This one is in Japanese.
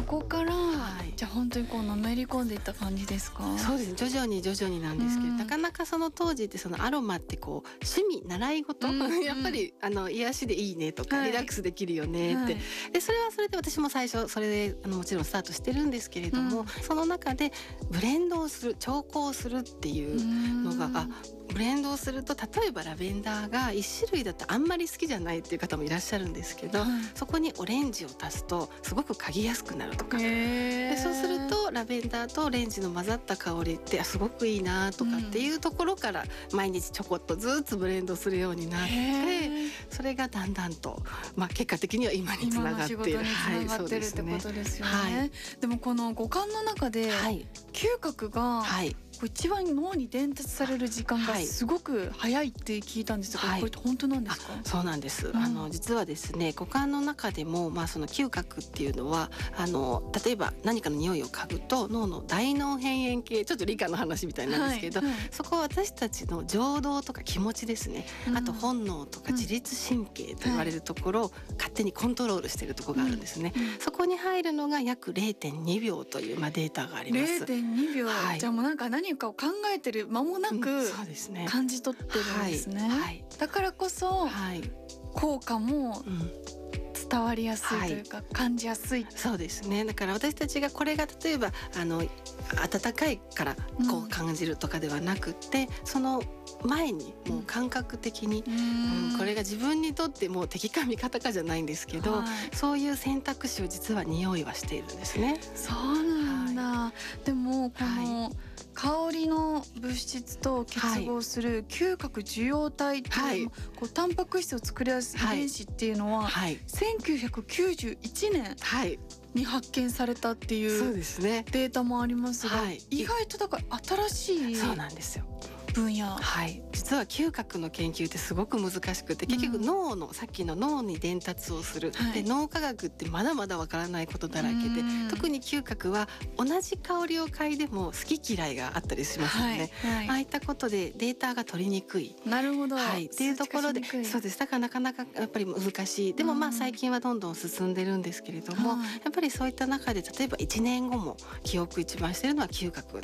こから、 はいじゃあ本当にこうのめり込んでいった感じですか？ そうですね、徐々になんですけど、 うんなかなかその当時ってそのアロマってこう趣味習い事、やっぱり癒しでいいねとか、 はいリラックスできるよねって、 はいでそれはそれで私も最初それでもちろんスタートしてるんですけれども、その中でブレンドをする、調香をするっていうのが、ブレンドをすると例えばラベンダーが1種類だとあんまり好きじゃないっていう方もいらっしゃるんですけど、 はいそこにオレンジを足すとすごく嗅ぎやすくなるとか、 ででそうするとラベンダーとオレンジの混ざった香りってすごくいいなとかっていうところから毎日ちょこっとずつブレンドするようになって、それがだんだんと、結果的には今につながっている、 今の仕事につながってるってことですよね。 はい、 でもこの五感の中で、 はい嗅覚が、 はいこう一番脳に伝達される時間がすごく早いって聞いたんですが、 はいこれって本当なんですか？ そうなんです、実はですね、五感の中でも、その嗅覚っていうのは例えば何かの匂いを嗅ぐと脳の大脳辺縁系、ちょっと理科の話みたいなんですけど、そこは私たちの情動とか気持ちですね、あと本能とか自律神経と言われるところを勝手にコントロールしているところがあるんですね、そこに入るのが約 0.2 秒という、データがあります。 0.2 秒、 はい、 じゃあもうなんか何かを考えてる間もなくそうですね、 感じ取ってるんですね、だからこそ、効果も伝わりやすいというか、感じやすい。 そうですね、だから私たちがこれが例えば温かいからこう感じるとかではなくて、その前にもう感覚的に、これが自分にとってもう敵か味方かじゃないんですけど、そういう選択肢を実は匂いはしているんですね。 そうなんだ、でもこの、香りの物質と結合する嗅覚受容体っていう、こうタンパク質を作り出す遺伝子っていうのは、1991年に発見されたっていうデータもありますが、意外とだから新しいそうなんですよ分野。 実は嗅覚の研究ってすごく難しくて、結局脳の、さっきの脳に伝達をする、で脳科学ってまだまだわからないことだらけで、特に嗅覚は同じ香りを嗅いでも好き嫌いがあったりしますよね、ああいったことでデータが取りにくい。 なるほど、 っていうところで、そうです、だからなかなかやっぱり難しい。でも最近はどんどん進んでるんですけれども、やっぱりそういった中で例えば1年後も記憶一番してるのは嗅覚